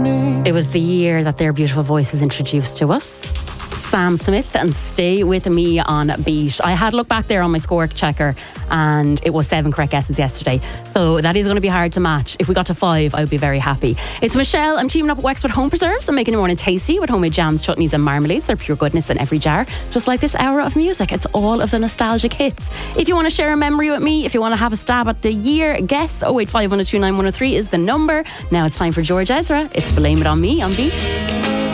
me. It was the year that their beautiful voice was introduced to us. Sam Smith and Stay With Me on Beat. I had a look back there on my score checker and it was 7 correct guesses yesterday. So that is going to be hard to match. If we got to 5, I would be very happy. It's Michelle. I'm teaming up with Wexford Home Preserves. I'm making your morning tasty with homemade jams, chutneys and marmalades. They're pure goodness in every jar. Just like this hour of music. It's all of the nostalgic hits. If you want to share a memory with me, if you want to have a stab at the year, guess 085 102 9103 is the number. Now it's time for George Ezra. It's Blame It On Me on Beat.